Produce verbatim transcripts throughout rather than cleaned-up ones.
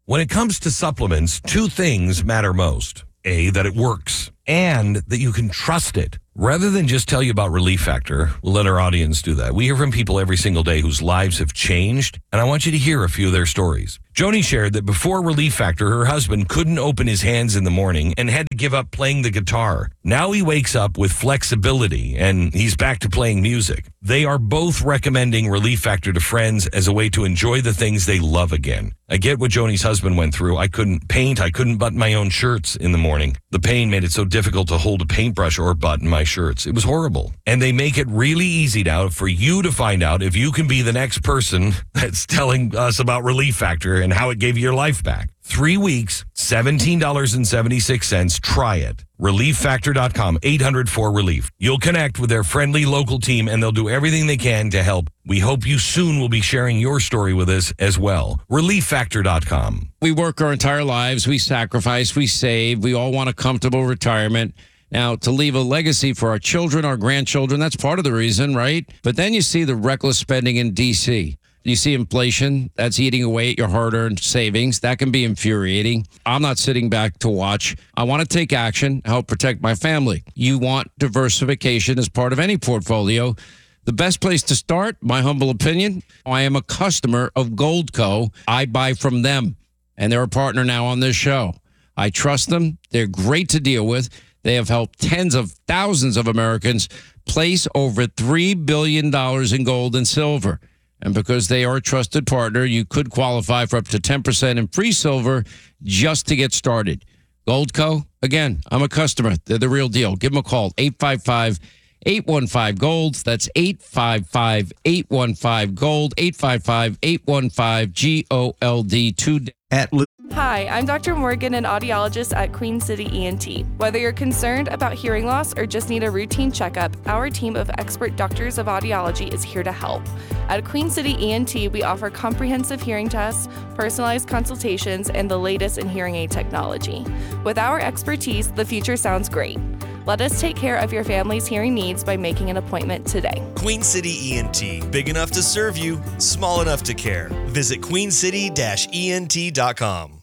When it comes to supplements, two things matter most. A, that it works, and that you can trust it. Rather than just tell you about Relief Factor, we'll let our audience do that. We hear from people every single day whose lives have changed, and I want you to hear a few of their stories. Joni shared that before Relief Factor, her husband couldn't open his hands in the morning and had to give up playing the guitar. Now he wakes up with flexibility, and he's back to playing music. They are both recommending Relief Factor to friends as a way to enjoy the things they love again. I get what Joni's husband went through. I couldn't paint. I couldn't button my own shirts in the morning. The pain made it so difficult to hold a paintbrush or button my shirts. It was horrible. And they make it really easy now for you to find out if you can be the next person that's telling us about Relief Factor and how it gave you your life back. Three weeks, seventeen dollars and seventy-six cents. Try it. relief factor dot com, eight hundred four relief. You'll connect with their friendly local team, and they'll do everything they can to help. We hope you soon will be sharing your story with us as well. relief factor dot com. We work our entire lives. We sacrifice. We save. We all want a comfortable retirement. Now, to leave a legacy for our children, our grandchildren, that's part of the reason, right? But then you see the reckless spending in D C You see inflation that's eating away at your hard-earned savings. That can be infuriating. I'm not sitting back to watch. I want to take action, help protect my family. You want diversification as part of any portfolio. The best place to start, my humble opinion, I am a customer of Goldco. I buy from them, and they're a partner now on this show. I trust them. They're great to deal with. They have helped tens of thousands of Americans place over three billion dollars in gold and silver. And because they are a trusted partner, you could qualify for up to ten percent in free silver just to get started. Goldco, again, I'm a customer. They're the real deal. Give them a call, eight five five, eight one five, GOLD. That's eight five five, eight one five, GOLD, eight five five, eight one five, G O L D. Today. At Hi, I'm Doctor Morgan, an audiologist at Queen City E N T. Whether you're concerned about hearing loss or just need a routine checkup, our team of expert doctors of audiology is here to help. At Queen City E N T, we offer comprehensive hearing tests, personalized consultations, and the latest in hearing aid technology. With our expertise, the future sounds great. Let us take care of your family's hearing needs by making an appointment today. Queen City E N T. Big enough to serve you, small enough to care. Visit queen city dash E N T dot com.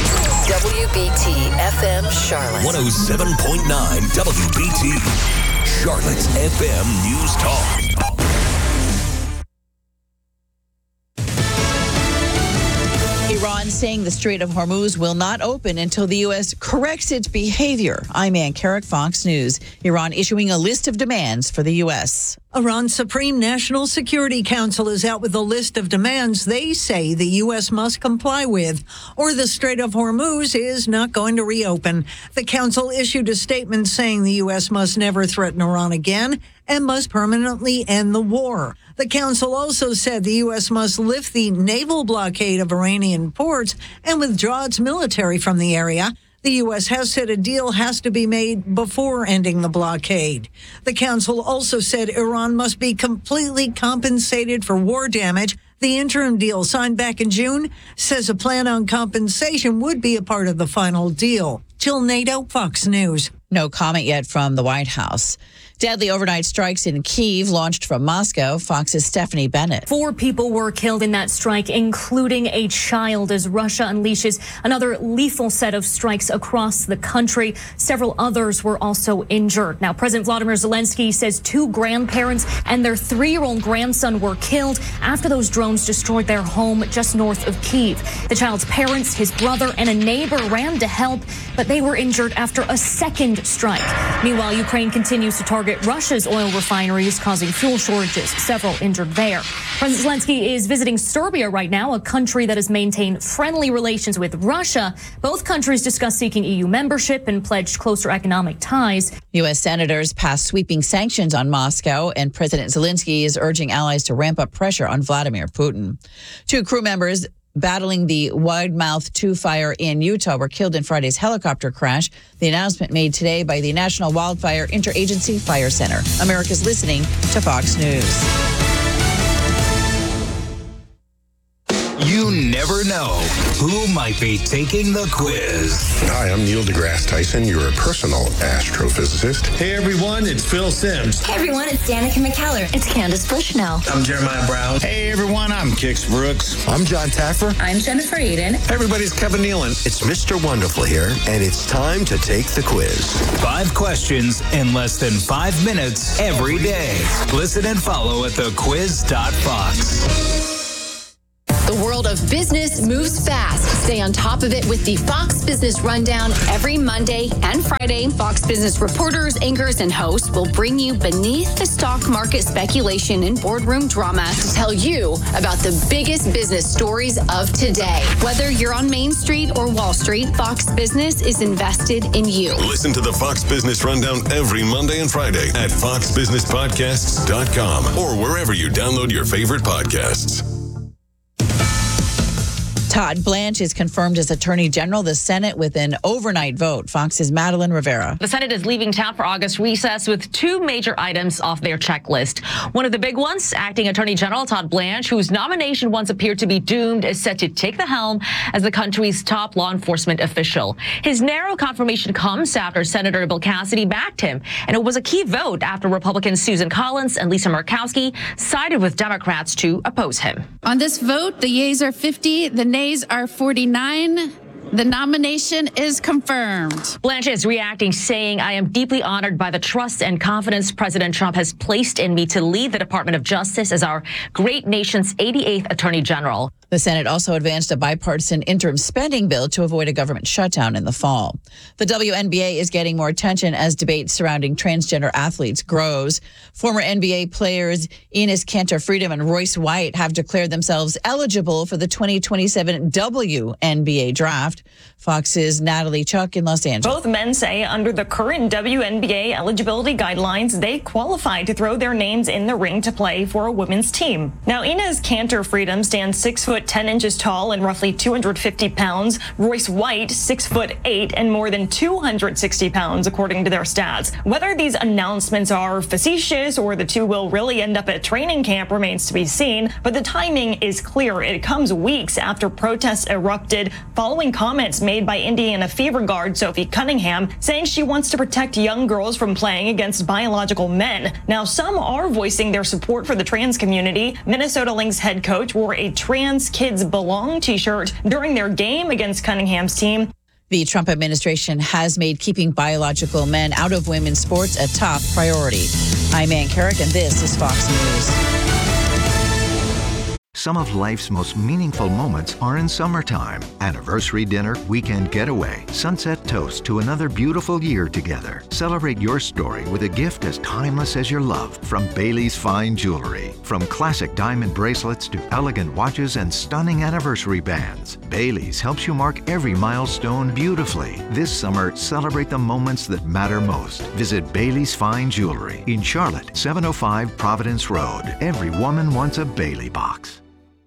W B T F M Charlotte. one oh seven point nine W B T. Charlotte's F M News Talk. Iran saying the Strait of Hormuz will not open until the U S corrects its behavior. I'm Ann Carrick, Fox News. Iran issuing a list of demands for the U S. Iran's Supreme National Security Council is out with a list of demands they say the U S must comply with, or the Strait of Hormuz is not going to reopen. The council issued a statement saying the U S must never threaten Iran again and must permanently end the war. The council also said the U S must lift the naval blockade of Iranian ports and withdraw its military from the area. The U S has said a deal has to be made before ending the blockade. The council also said Iran must be completely compensated for war damage. The interim deal signed back in June says a plan on compensation would be a part of the final deal. Jill Nato, Fox News. No comment yet from the White House. Deadly overnight strikes in Kyiv launched from Moscow. Fox's Stephanie Bennett. Four people were killed in that strike, including a child, as Russia unleashes another lethal set of strikes across the country. Several others were also injured. Now, President Vladimir Zelensky says two grandparents and their three-year-old grandson were killed after those drones destroyed their home just north of Kyiv. The child's parents, his brother, and a neighbor ran to help, but they were injured after a second strike. Meanwhile, Ukraine continues to target Russia's oil refineries, causing fuel shortages, several injured there. President Zelensky is visiting Serbia right now, a country that has maintained friendly relations with Russia. Both countries discussed seeking E U membership and pledged closer economic ties. U S senators passed sweeping sanctions on Moscow, and President Zelensky is urging allies to ramp up pressure on Vladimir Putin. Two crew members battling the Wildmouth two fire in Utah were killed in Friday's helicopter crash. The announcement made today by the National Wildfire Interagency Fire Center. America's listening to Fox News. You never know who might be taking the quiz. Hi, I'm Neil deGrasse Tyson, your personal astrophysicist. Hey everyone, it's Phil Sims. Hey everyone, it's Danica McKellar. It's Candace Bushnell. I'm Jeremiah Brown. Hey everyone, I'm Kix Brooks. I'm John Taffer. I'm Jennifer Eden. Hey everybody, it's Kevin Nealon. It's Mister Wonderful here, and it's time to take the quiz. Five questions in less than five minutes every day. Listen and follow at the quiz dot fox. The world of business moves fast. Stay on top of it with the Fox Business Rundown. Every Monday and Friday, Fox Business reporters, anchors, and hosts will bring you beneath the stock market speculation and boardroom drama to tell you about the biggest business stories of today. Whether you're on Main Street or Wall Street, Fox Business is invested in you. Listen to the Fox Business Rundown every Monday and Friday at fox business podcasts dot com or wherever you download your favorite podcasts. Todd Blanche is confirmed as Attorney General. The Senate with an overnight vote. Fox's Madeline Rivera. The Senate is leaving town for August recess with two major items off their checklist. One of the big ones, acting Attorney General Todd Blanche, whose nomination once appeared to be doomed, is set to take the helm as the country's top law enforcement official. His narrow confirmation comes after Senator Bill Cassidy backed him, and it was a key vote after Republicans Susan Collins and Lisa Murkowski sided with Democrats to oppose him. On this vote, the yeas are fifty, the nays are forty-nine. The nomination is confirmed. Blanche is reacting, saying, I am deeply honored by the trust and confidence President Trump has placed in me to lead the Department of Justice as our great nation's eighty-eighth Attorney General. The Senate also advanced a bipartisan interim spending bill to avoid a government shutdown in the fall. The W N B A is getting more attention as debate surrounding transgender athletes grows. Former N B A players Enes Kanter Freedom and Royce White have declared themselves eligible for the twenty twenty-seven W N B A draft. Fox's Natalie Chuck in Los Angeles. Both men say under the current W N B A eligibility guidelines, they qualify to throw their names in the ring to play for a women's team. Now, Enes Kanter Freedom stands six foot ten inches tall and roughly two hundred fifty pounds. Royce White, six foot eight and more than two hundred sixty pounds, according to their stats. Whether these announcements are facetious or the two will really end up at training camp remains to be seen, but the timing is clear. It comes weeks after protests erupted following comments made by Indiana Fever guard Sophie Cunningham, saying she wants to protect young girls from playing against biological men. Now, some are voicing their support for the trans community. Minnesota Lynx head coach wore a Trans Kids Belong t-shirt during their game against Cunningham's team. The Trump administration has made keeping biological men out of women's sports a top priority. I'm Ann Carrick, and this is Fox News. Some of life's most meaningful moments are in summertime. Anniversary dinner, weekend getaway, sunset toast to another beautiful year together. Celebrate your story with a gift as timeless as your love from Bailey's Fine Jewelry. From classic diamond bracelets to elegant watches and stunning anniversary bands, Bailey's helps you mark every milestone beautifully. This summer, celebrate the moments that matter most. Visit Bailey's Fine Jewelry in Charlotte, seven oh five Providence Road. Every woman wants a Bailey box.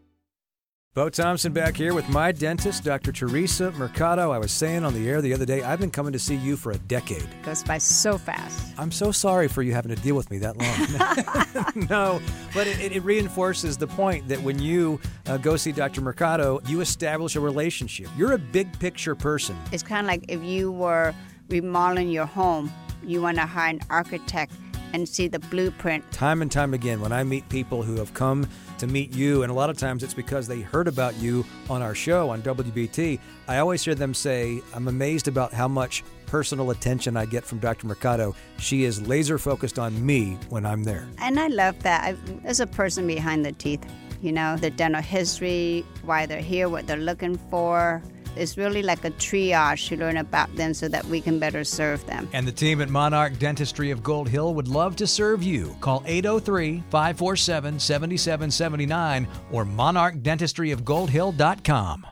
Bo Thompson back here with my dentist, Doctor Teresa Mercado. I was saying on the air the other day, I've been coming to see you for a decade. Goes by so fast. I'm so sorry for you having to deal with me that long. No, but it, it reinforces the point that when you uh, go see Doctor Mercado, you establish a relationship. You're a big picture person. It's kind of like if you were remodeling your home, you want to hire an architect and see the blueprint. Time and time again, when I meet people who have come to meet you, and a lot of times it's because they heard about you on our show on W B T, I always hear them say, I'm amazed about how much personal attention I get from Doctor Mercado. She is laser focused on me when I'm there. And I love that. I, there's a person behind the teeth, you know, the dental history, why they're here, what they're looking for. It's really like a triage to learn about them so that we can better serve them. And the team at Monarch Dentistry of Gold Hill would love to serve you. Call eight oh three, five four seven, seven seven seven nine or monarch dentistry of gold hill dot com.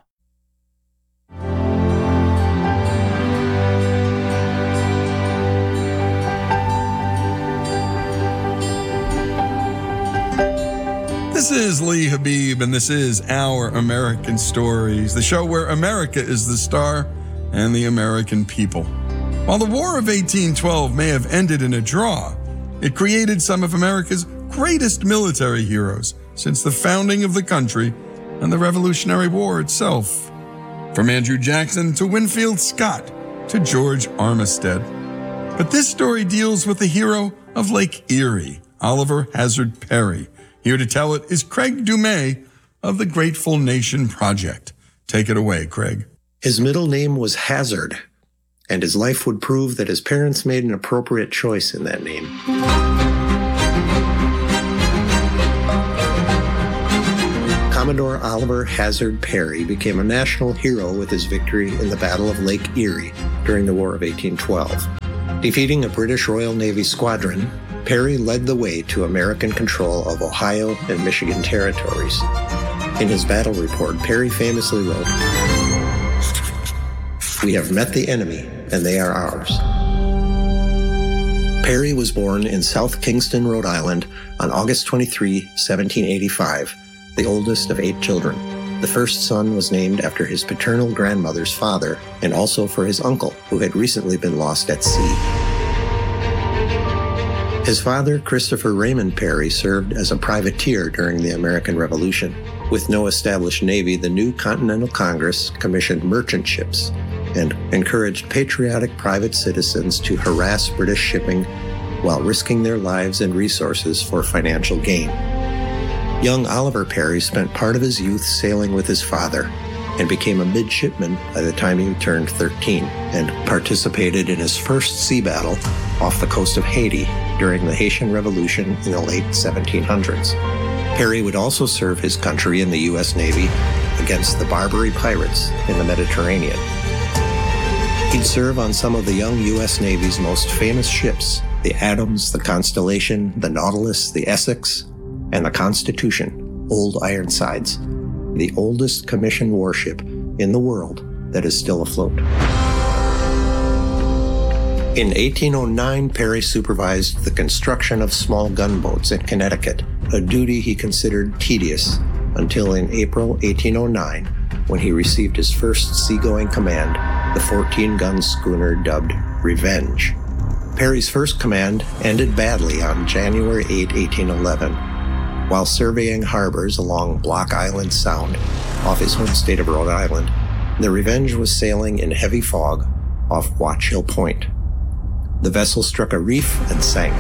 This is Lee Habib, and this is Our American Stories, the show where America is the star and the American people. While the War of eighteen twelve may have ended in a draw, it created some of America's greatest military heroes since the founding of the country and the Revolutionary War itself. From Andrew Jackson to Winfield Scott to George Armistead. But this story deals with the hero of Lake Erie, Oliver Hazard Perry. Here to tell it is Craig Dumais of the Grateful Nation Project. Take it away, Craig. His middle name was Hazard, and his life would prove that his parents made an appropriate choice in that name. Commodore Oliver Hazard Perry became a national hero with his victory in the Battle of Lake Erie during the War of eighteen twelve. Defeating a British Royal Navy squadron, Perry led the way to American control of Ohio and Michigan territories. In his battle report, Perry famously wrote, "We have met the enemy, and they are ours." Perry was born in South Kingston, Rhode Island on August twenty-third, seventeen eighty-five, the oldest of eight children. The first son was named after his paternal grandmother's father and also for his uncle, who had recently been lost at sea. His father, Christopher Raymond Perry, served as a privateer during the American Revolution. With no established navy, the new Continental Congress commissioned merchant ships and encouraged patriotic private citizens to harass British shipping while risking their lives and resources for financial gain. Young Oliver Perry spent part of his youth sailing with his father and became a midshipman by the time he turned thirteen, and participated in his first sea battle off the coast of Haiti during the Haitian Revolution in the late seventeen hundreds. Perry would also serve his country in the U S Navy against the Barbary pirates in the Mediterranean. He'd serve on some of the young U S Navy's most famous ships, the Adams, the Constellation, the Nautilus, the Essex, and the Constitution, Old Ironsides, the oldest commissioned warship in the world that is still afloat. In eighteen oh nine, Perry supervised the construction of small gunboats in Connecticut, a duty he considered tedious until in April eighteen oh nine, when he received his first seagoing command, the fourteen-gun schooner dubbed Revenge. Perry's first command ended badly on January eighth, eighteen eleven. While surveying harbors along Block Island Sound off his home state of Rhode Island, the Revenge was sailing in heavy fog off Watch Hill Point. The vessel struck a reef and sank.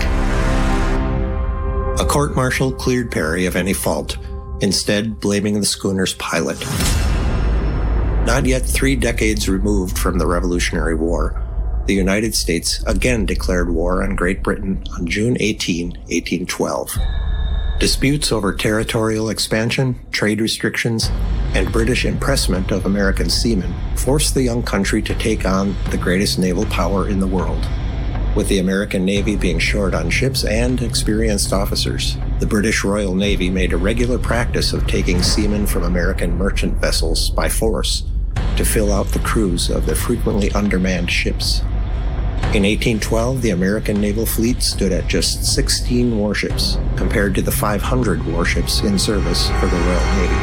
A court-martial cleared Perry of any fault, instead blaming the schooner's pilot. Not yet three decades removed from the Revolutionary War, the United States again declared war on Great Britain on June eighteenth, eighteen twelve. Disputes over territorial expansion, trade restrictions, and British impressment of American seamen forced the young country to take on the greatest naval power in the world. With the American Navy being short on ships and experienced officers, the British Royal Navy made a regular practice of taking seamen from American merchant vessels by force to fill out the crews of the frequently undermanned ships. In eighteen twelve, the American naval fleet stood at just sixteen warships, compared to the five hundred warships in service for the Royal Navy.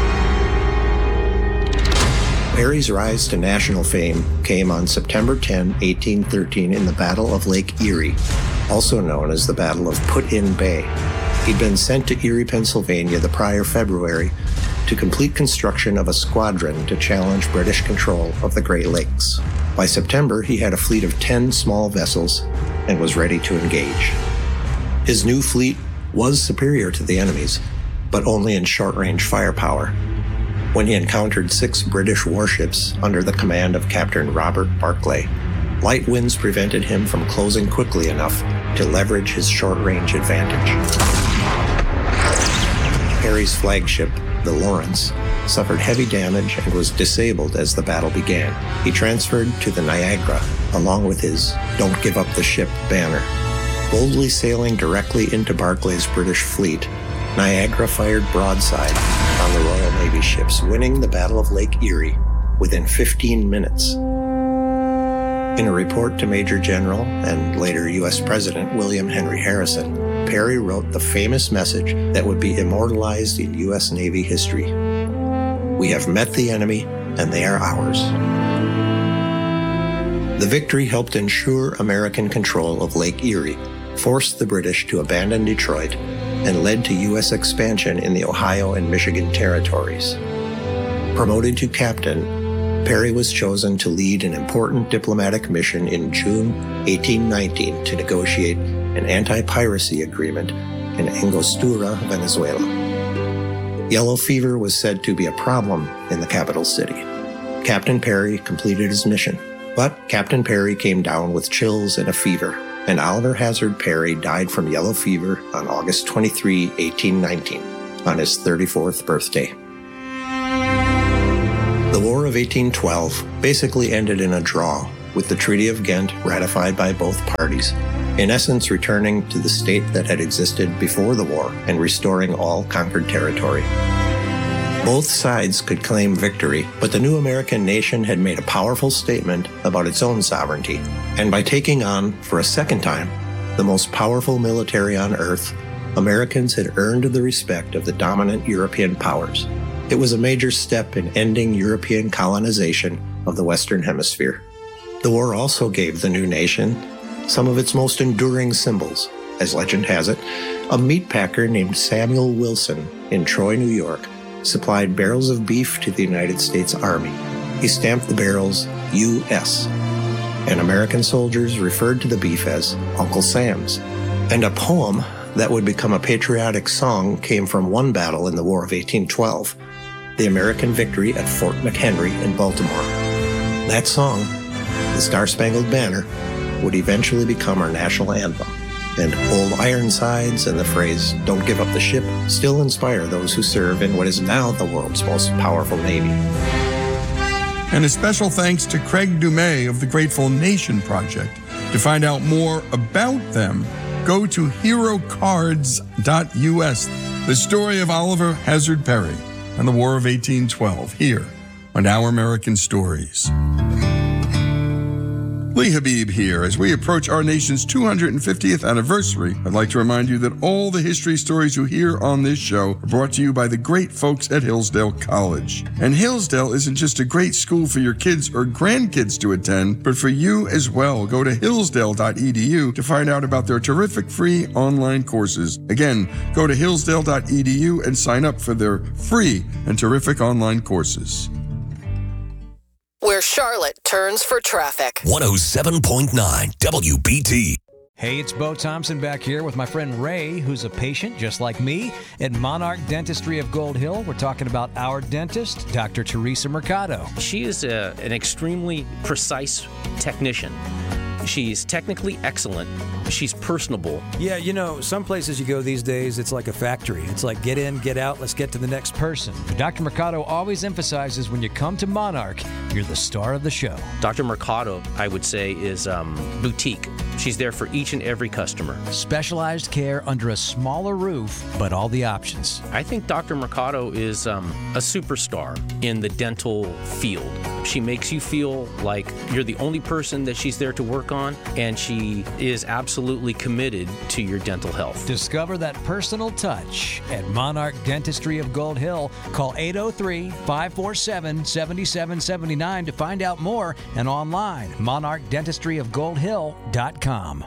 Perry's rise to national fame came on September tenth, eighteen thirteen, in the Battle of Lake Erie, also known as the Battle of Put-in Bay. He'd been sent to Erie, Pennsylvania the prior February to complete construction of a squadron to challenge British control of the Great Lakes. By September, he had a fleet of ten small vessels and was ready to engage. His new fleet was superior to the enemy's, but only in short-range firepower. When he encountered six British warships under the command of Captain Robert Barclay, light winds prevented him from closing quickly enough to leverage his short-range advantage. Perry's flagship, the Lawrence, suffered heavy damage and was disabled as the battle began. He transferred to the Niagara, along with his "Don't Give Up the Ship" banner. Boldly sailing directly into Barclay's British fleet, Niagara fired broadside on the Royal Navy ships, winning the Battle of Lake Erie within fifteen minutes. In a report to Major General and later U S President William Henry Harrison, Perry wrote the famous message that would be immortalized in U S Navy history. "We have met the enemy, and they are ours." The victory helped ensure American control of Lake Erie, forced the British to abandon Detroit, and led to U S expansion in the Ohio and Michigan territories. Promoted to captain, Perry was chosen to lead an important diplomatic mission in June eighteen nineteen to negotiate an anti-piracy agreement in Angostura, Venezuela. Yellow fever was said to be a problem in the capital city. Captain Perry completed his mission, but Captain Perry came down with chills and a fever, and Oliver Hazard Perry died from yellow fever on August twenty-third, eighteen nineteen, on his thirty-fourth birthday. The War of eighteen twelve basically ended in a draw, with the Treaty of Ghent ratified by both parties, in essence returning to the state that had existed before the war and restoring all conquered territory. Both sides could claim victory, but the new American nation had made a powerful statement about its own sovereignty, and by taking on, for a second time, the most powerful military on earth, Americans had earned the respect of the dominant European powers. It was a major step in ending European colonization of the Western Hemisphere. The war also gave the new nation some of its most enduring symbols. As legend has it, a meat packer named Samuel Wilson in Troy, New York, supplied barrels of beef to the United States Army. He stamped the barrels U S, and American soldiers referred to the beef as Uncle Sam's. And a poem that would become a patriotic song came from one battle in the War of eighteen twelve, the American victory at Fort McHenry in Baltimore. That song, the Star-Spangled Banner, would eventually become our national anthem. And Old Ironsides and the phrase, "Don't give up the ship," still inspire those who serve in what is now the world's most powerful Navy. And a special thanks to Craig Dumais of the Grateful Nation Project. To find out more about them, go to hero cards dot U S. The story of Oliver Hazard Perry and the War of eighteen twelve, here on Our American Stories. Lee Habib here. As we approach our nation's two hundred fiftieth anniversary, I'd like to remind you that all the history stories you hear on this show are brought to you by the great folks at Hillsdale College. And Hillsdale isn't just a great school for your kids or grandkids to attend, but for you as well. Go to hillsdale dot e d u to find out about their terrific free online courses. Again, go to hillsdale dot e d u and sign up for their free and terrific online courses. Where Charlotte turns for traffic. one oh seven point nine W B T. Hey, it's Bo Thompson back here with my friend Ray, who's a patient just like me at Monarch Dentistry of Gold Hill. We're talking about our dentist, Doctor Teresa Mercado. She is a, an extremely precise technician. She's technically excellent. She's personable. Yeah, you know, some places you go these days, it's like a factory. It's like get in, get out, let's get to the next person. But Doctor Mercado always emphasizes when you come to Monarch, you're the star of the show. Doctor Mercado, I would say, is um, boutique. She's there for each and every customer. Specialized care under a smaller roof, but all the options. I think Doctor Mercado is um, a superstar in the dental field. She makes you feel like you're the only person that she's there to work on, and she is absolutely committed to your dental health. Discover that personal touch at Monarch Dentistry of Gold Hill. Call eight oh three, five four seven, seven seven seven nine to find out more, and online, monarch dentistry of gold hill dot com.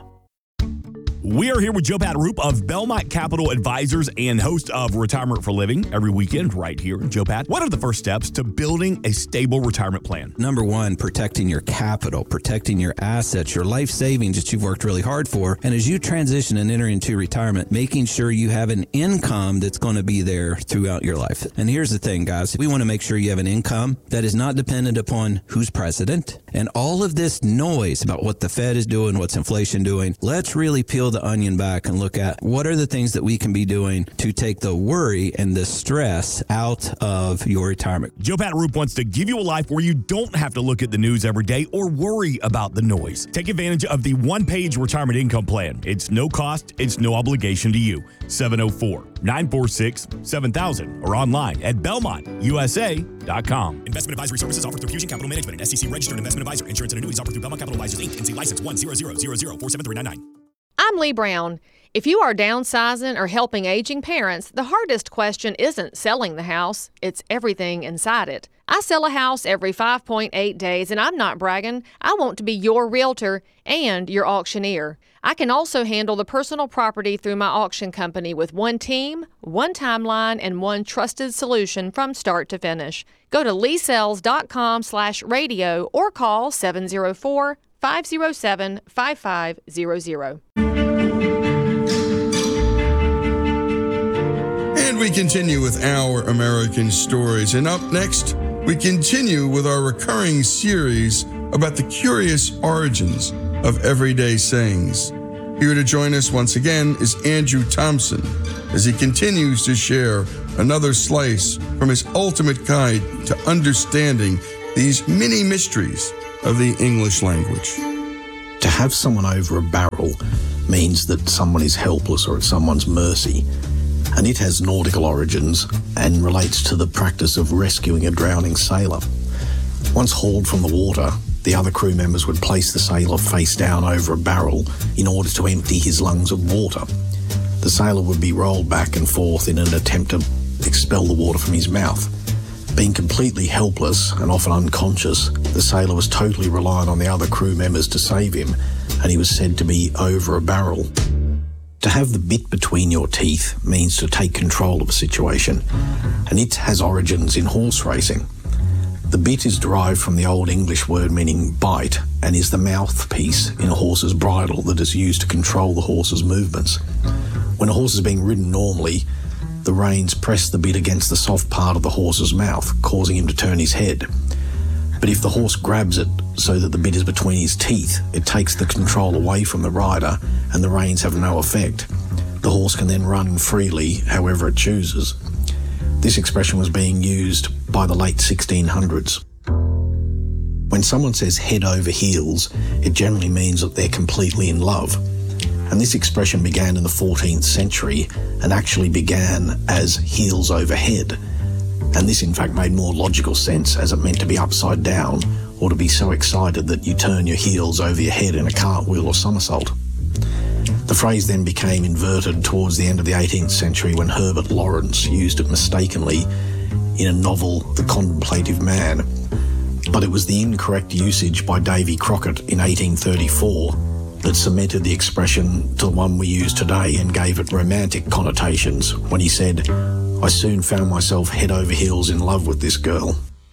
We are here with Joe Pat Roop of Belmont Capital Advisors and host of Retirement for Living every weekend right here. Joe Pat, what are the first steps to building a stable retirement plan? Number one, protecting your capital, protecting your assets, your life savings that you've worked really hard for. And as you transition and enter into retirement, making sure you have an income that's going to be there throughout your life. And here's the thing, guys. We want to make sure you have an income that is not dependent upon who's president and all of this noise about what the Fed is doing, what's inflation doing. Let's really peel the onion back and look at what are the things that we can be doing to take the worry and the stress out of your retirement. Joe Pat Roop wants to give you a life where you don't have to look at the news every day or worry about the noise. Take advantage of the one-page retirement income plan. It's no cost, it's no obligation to you. seven oh four, nine four six, seven thousand or online at belmont u s a dot com. Investment advisory services offered through Fusion Capital Management, an S E C registered investment advisor. Insurance and annuities offered through Belmont Capital Advisors, Incorporated. N C license one zero zero zero zero four seven three nine nine. I'm Lee Brown. If you are downsizing or helping aging parents, the hardest question isn't selling the house, it's everything inside it. I sell a house every five point eight days, and I'm not bragging. I want to be your realtor and your auctioneer. I can also handle the personal property through my auction company with one team, one timeline, and one trusted solution from start to finish. Go to leesells.com slash radio or call seven oh four, five oh seven, five five zero zero. And we continue with Our American Stories. And up next, we continue with our recurring series about the curious origins of everyday sayings. Here to join us once again is Andrew Thompson as he continues to share another slice from his ultimate guide to understanding these many mysteries of the English language. To have someone over a barrel means that someone is helpless or at someone's mercy, and it has nautical origins and relates to the practice of rescuing a drowning sailor. Once hauled from the water, the other crew members would place the sailor face down over a barrel in order to empty his lungs of water. The sailor would be rolled back and forth in an attempt to expel the water from his mouth. Being completely helpless and often unconscious, the sailor was totally reliant on the other crew members to save him, and he was said to be over a barrel. To have the bit between your teeth means to take control of a situation, and it has origins in horse racing. The bit is derived from the Old English word meaning bite and is the mouthpiece in a horse's bridle that is used to control the horse's movements. When a horse is being ridden normally, the reins press the bit against the soft part of the horse's mouth, causing him to turn his head. But if the horse grabs it so that the bit is between his teeth, it takes the control away from the rider and the reins have no effect. The horse can then run freely however it chooses. This expression was being used by the late sixteen hundreds. When someone says head over heels, it generally means that they're completely in love. And this expression began in the fourteenth century and actually began as heels over head. And this in fact made more logical sense as it meant to be upside down or to be so excited that you turn your heels over your head in a cartwheel or somersault. The phrase then became inverted towards the end of the eighteenth century when Herbert Lawrence used it mistakenly in a novel, The Contemplative Man. But it was the incorrect usage by Davy Crockett in eighteen thirty-four that cemented the expression to the one we use today and gave it romantic connotations when he said, "I soon found myself head over heels in love with this girl."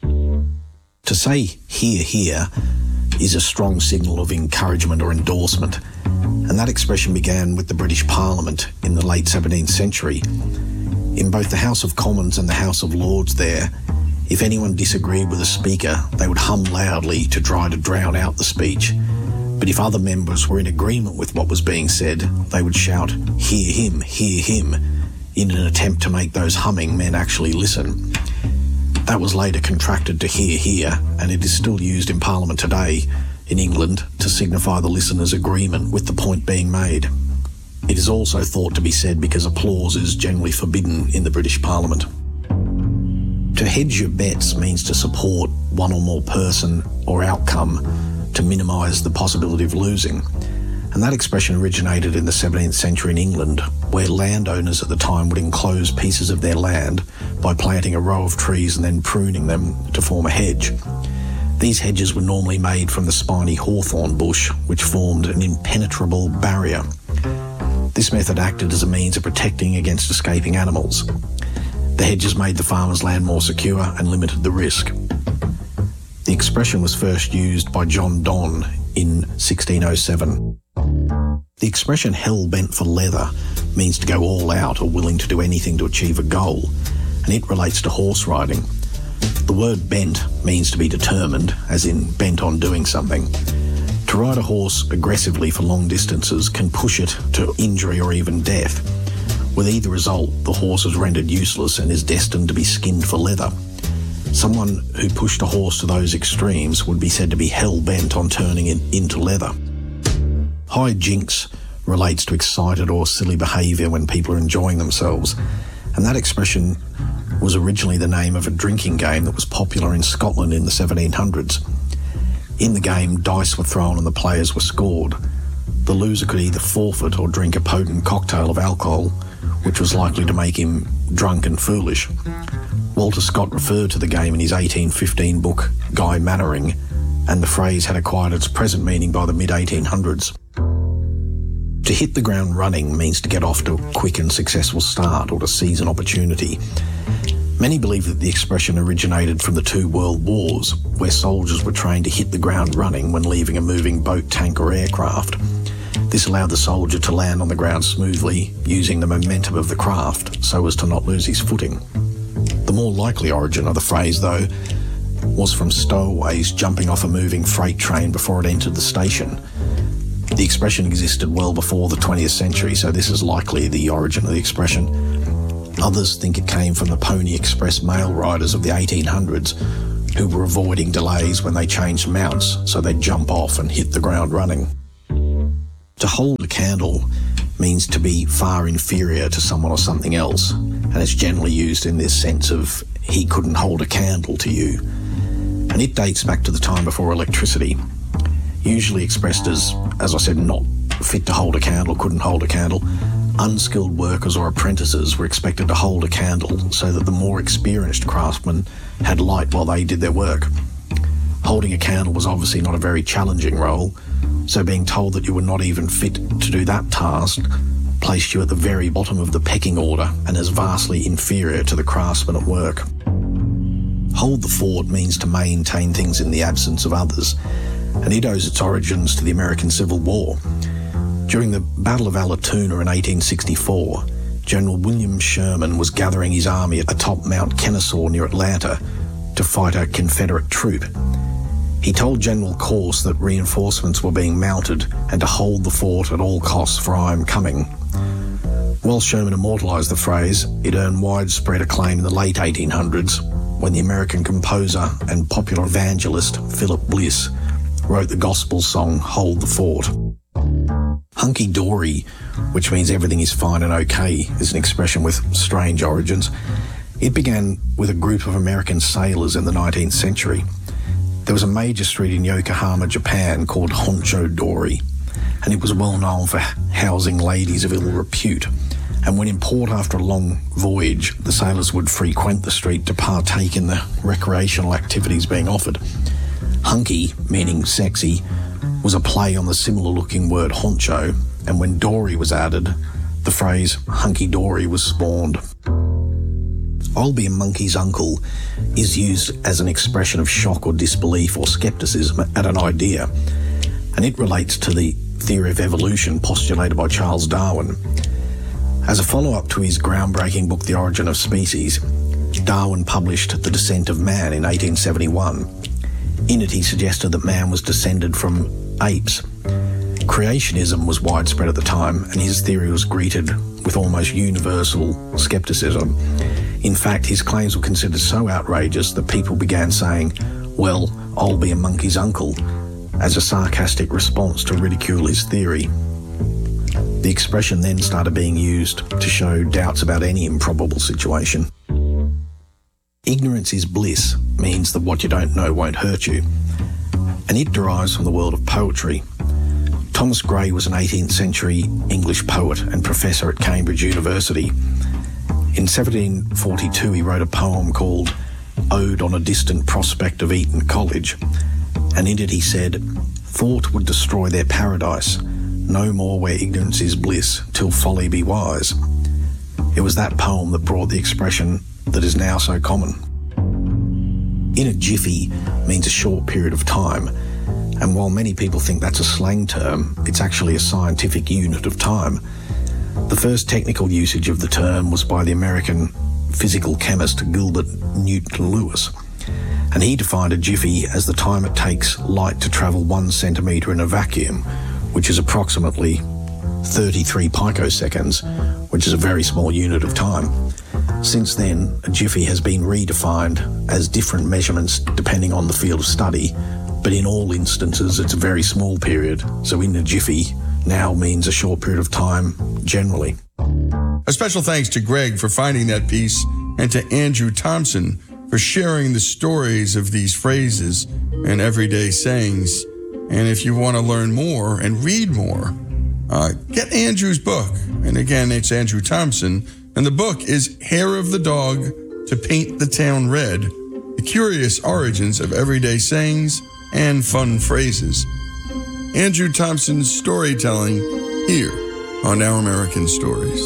To say "hear, hear" is a strong signal of encouragement or endorsement, and that expression began with the British Parliament in the late seventeenth century. In both the House of Commons and the House of Lords there, if anyone disagreed with a speaker, they would hum loudly to try to drown out the speech. But if other members were in agreement with what was being said, they would shout, "Hear him, hear him," in an attempt to make those humming men actually listen. That was later contracted to "hear, hear," and it is still used in Parliament today in England to signify the listener's agreement with the point being made. It is also thought to be said because applause is generally forbidden in the British Parliament. To hedge your bets means to support one or more person or outcome to minimise the possibility of losing. And that expression originated in the seventeenth century in England, where landowners at the time would enclose pieces of their land by planting a row of trees and then pruning them to form a hedge. These hedges were normally made from the spiny hawthorn bush, which formed an impenetrable barrier. This method acted as a means of protecting against escaping animals. The hedges made the farmer's land more secure and limited the risk. The expression was first used by John Donne in sixteen oh seven. The expression "hell bent for leather" means to go all out or willing to do anything to achieve a goal, and it relates to horse riding. The word bent means to be determined, as in bent on doing something. To ride a horse aggressively for long distances can push it to injury or even death. With either result, the horse is rendered useless and is destined to be skinned for leather. Someone who pushed a horse to those extremes would be said to be hell-bent on turning it into leather. High jinks relates to excited or silly behaviour when people are enjoying themselves, and that expression was originally the name of a drinking game that was popular in Scotland in the seventeen hundreds. In the game, dice were thrown and the players were scored. The loser could either forfeit or drink a potent cocktail of alcohol, which was likely to make him drunk and foolish. Walter Scott referred to the game in his eighteen fifteen book, Guy Mannering, and the phrase had acquired its present meaning by the mid eighteen hundreds. To hit the ground running means to get off to a quick and successful start or to seize an opportunity. Many believe that the expression originated from the two world wars, where soldiers were trained to hit the ground running when leaving a moving boat, tank or aircraft. This allowed the soldier to land on the ground smoothly, using the momentum of the craft so as to not lose his footing. The more likely origin of the phrase, though, was from stowaways jumping off a moving freight train before it entered the station. The expression existed well before the twentieth century, so this is likely the origin of the expression. Others think it came from the Pony Express mail riders of the eighteen hundreds, who were avoiding delays when they changed mounts, so they'd jump off and hit the ground running. To hold a candle means to be far inferior to someone or something else, and it's generally used in this sense of he couldn't hold a candle to you. And it dates back to the time before electricity, usually expressed as, as I said, not fit to hold a candle, couldn't hold a candle. Unskilled workers or apprentices were expected to hold a candle so that the more experienced craftsmen had light while they did their work. Holding a candle was obviously not a very challenging role, so being told that you were not even fit to do that task placed you at the very bottom of the pecking order and as vastly inferior to the craftsmen at work. Hold the fort means to maintain things in the absence of others, and it owes its origins to the American Civil War. During the Battle of Allatoona in eighteen sixty-four, General William Sherman was gathering his army atop Mount Kennesaw near Atlanta to fight a Confederate troop. He told General Corse that reinforcements were being mounted and to hold the fort at all costs, for I am coming. While Sherman immortalised the phrase, it earned widespread acclaim in the late eighteen hundreds when the American composer and popular evangelist Philip Bliss wrote the gospel song Hold the Fort. Hunky-dory, which means everything is fine and okay, is an expression with strange origins. It began with a group of American sailors in the nineteenth century. There was a major street in Yokohama, Japan called Honcho-dory, and it was well known for housing ladies of ill repute. And when in port after a long voyage, the sailors would frequent the street to partake in the recreational activities being offered. Hunky, meaning sexy, was a play on the similar-looking word honcho, and when dory was added, the phrase hunky-dory was spawned. I'll be a monkey's uncle is used as an expression of shock or disbelief or skepticism at an idea, and it relates to the theory of evolution postulated by Charles Darwin. As a follow-up to his groundbreaking book The Origin of Species, Darwin published The Descent of Man in eighteen seventy-one. In it, he suggested that man was descended from apes. Creationism was widespread at the time, and his theory was greeted with almost universal skepticism. In fact, his claims were considered so outrageous that people began saying, well, I'll be a monkey's uncle, as a sarcastic response to ridicule his theory. The expression then started being used to show doubts about any improbable situation. Ignorance is bliss means that what you don't know won't hurt you, and it derives from the world of poetry. Thomas Gray was an eighteenth century English poet and professor at Cambridge University. In seventeen forty-two, he wrote a poem called Ode on a Distant Prospect of Eton College, and in it he said, "Thought would destroy their paradise, no more where ignorance is bliss, till folly be wise." It was that poem that brought the expression that is now so common. In a jiffy means a short period of time, and while many people think that's a slang term, it's actually a scientific unit of time. The first technical usage of the term was by the American physical chemist Gilbert Newton Lewis, and he defined a jiffy as the time it takes light to travel one centimetre in a vacuum, which is approximately thirty-three picoseconds, which is a very small unit of time. Since then, a jiffy has been redefined as different measurements depending on the field of study, but in all instances it's a very small period, so in a jiffy now means a short period of time generally. A special thanks to Greg for finding that piece and to Andrew Thompson for sharing the stories of these phrases and everyday sayings. And if you want to learn more and read more, uh, get Andrew's book. And again, it's Andrew Thompson. And the book is Hair of the Dog, to paint the town red, the curious origins of everyday sayings and fun phrases. Andrew Thompson's storytelling here on Our American Stories.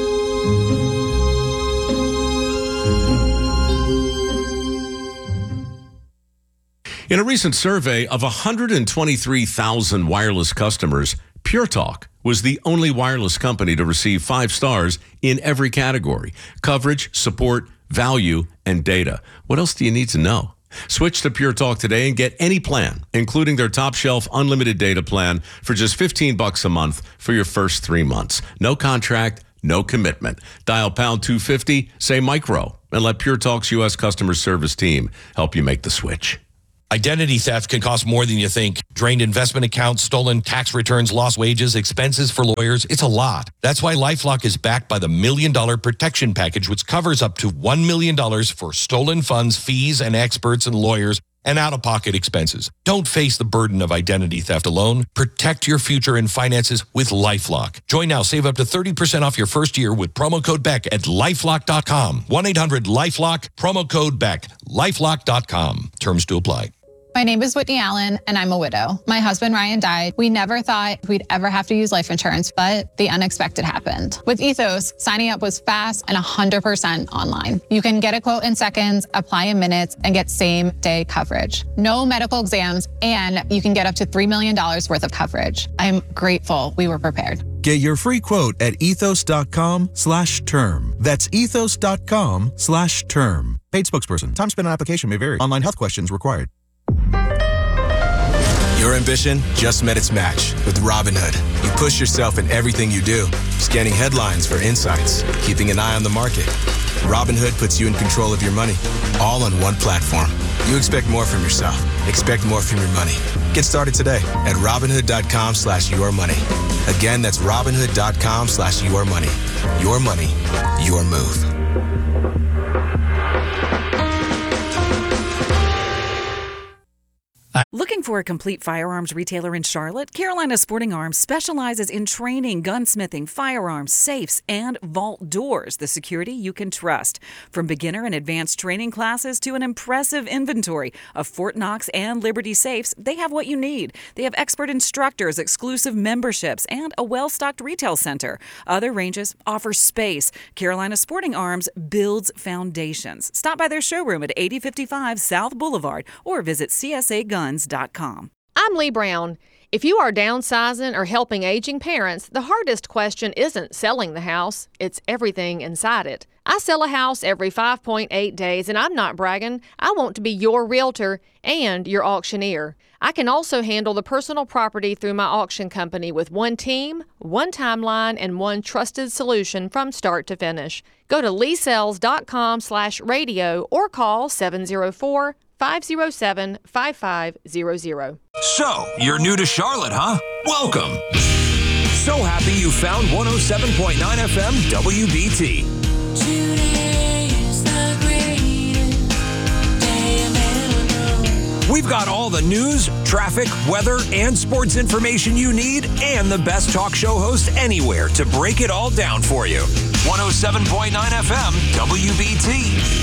In a recent survey of one hundred twenty-three thousand wireless customers, Pure Talk was the only wireless company to receive five stars in every category: coverage, support, value, and data. What else do you need to know? Switch to Pure Talk today and get any plan, including their top shelf unlimited data plan for just fifteen bucks a month for your first three months. No contract, no commitment. Dial pound two fifty, say micro, and let Pure Talk's U S customer service team help you make the switch. Identity theft can cost more than you think. Drained investment accounts, stolen tax returns, lost wages, expenses for lawyers. It's a lot. That's why LifeLock is backed by the Million Dollar Protection Package, which covers up to one million dollars for stolen funds, fees, and experts and lawyers, and out-of-pocket expenses. Don't face the burden of identity theft alone. Protect your future and finances with LifeLock. Join now. Save up to thirty percent off your first year with promo code Beck at lifelock dot com. one eight hundred lifelock, promo code Beck, lifelock dot com. Terms to apply. My name is Whitney Allen, and I'm a widow. My husband, Ryan, died. We never thought we'd ever have to use life insurance, but the unexpected happened. With Ethos, signing up was fast and one hundred percent online. You can get a quote in seconds, apply in minutes, and get same-day coverage. No medical exams, and you can get up to three million dollars worth of coverage. I'm grateful we were prepared. Get your free quote at ethos.com slash term. That's ethos.com slash term. Paid spokesperson. Time spent on application may vary. Online health questions required. Your ambition just met its match with Robinhood. You push yourself in everything you do, scanning headlines for insights, keeping an eye on the market. Robinhood puts you in control of your money, all on one platform. You expect more from yourself. Expect more from your money. Get started today at Robinhood.com slash your money. Again, that's Robinhood.com slash your money. Your money, your move. Looking for a complete firearms retailer in Charlotte? Carolina Sporting Arms specializes in training, gunsmithing, firearms, safes, and vault doors, the security you can trust. From beginner and advanced training classes to an impressive inventory of Fort Knox and Liberty safes, they have what you need. They have expert instructors, exclusive memberships, and a well-stocked retail center. Other ranges offer space. Carolina Sporting Arms builds foundations. Stop by their showroom at eighty fifty-five South Boulevard or visit c s a guns dot com. I'm Lee Brown. If you are downsizing or helping aging parents, the hardest question isn't selling the house, it's everything inside it. I sell a house every five point eight days, and I'm not bragging. I want to be your realtor and your auctioneer. I can also handle the personal property through my auction company with one team, one timeline, and one trusted solution from start to finish. Go to leesells.com slash radio or call seven oh four, five oh seven, five five zero zero. So, you're new to Charlotte, huh? Welcome. So happy you found one oh seven point nine F M W B T. We've got all the news, traffic, weather, and sports information you need, and the best talk show host anywhere to break it all down for you. one oh seven point nine F M W B T.